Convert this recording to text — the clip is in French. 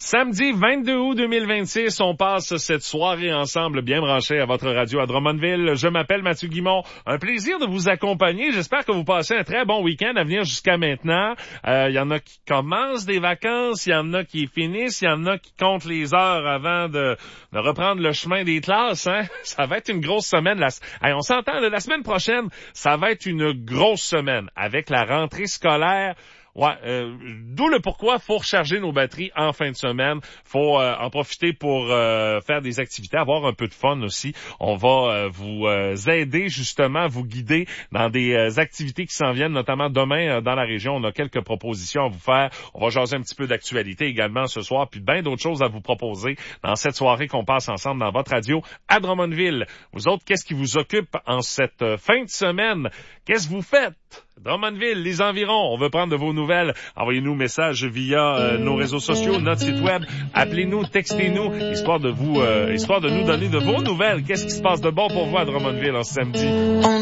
Samedi 22 août 2026, on passe cette soirée ensemble bien branchée à votre radio à Drummondville. Je m'appelle Mathieu Guimond. Un plaisir de vous accompagner. J'espère que vous passez un très bon week-end à venir jusqu'à maintenant. Il y en a qui commencent des vacances, il y en a qui finissent, il y en a qui comptent les heures avant de reprendre le chemin des classes. Hein? Ça va être une grosse semaine. On s'entend, la semaine prochaine, ça va être une grosse semaine avec la rentrée scolaire. Ouais, d'où le pourquoi faut recharger nos batteries en fin de semaine. Faut en profiter pour faire des activités, avoir un peu de fun aussi. On va vous aider justement, vous guider dans des activités qui s'en viennent, notamment demain dans la région. On a quelques propositions à vous faire. On va jaser un petit peu d'actualité également ce soir, puis bien d'autres choses à vous proposer dans cette soirée qu'on passe ensemble dans votre radio à Drummondville. Vous autres, qu'est-ce qui vous occupe en cette fin de semaine? Qu'est-ce que vous faites? Drummondville, les environs, on veut prendre de vos nouvelles. Envoyez-nous messages via nos réseaux sociaux, notre site web. Appelez-nous, textez-nous, histoire de nous donner de vos nouvelles. Qu'est-ce qui se passe de bon pour vous à Drummondville en ce samedi?